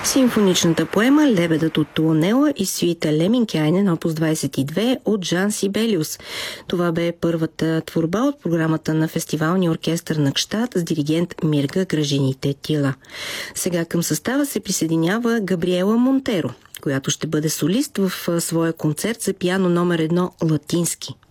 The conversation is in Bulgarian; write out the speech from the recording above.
Симфоничната поема "Лебедът от Туонела" и сюита Леминкайнен, опус 22 от Жан Сибелиус. Това бе първата творба от програмата на фестивалния оркестър на Гщад с диригент Мирга Гражините-Тила. Сега към състава се присъединява Габриела Монтеро, която ще бъде солист в своя концерт за пиано номер 1 латински.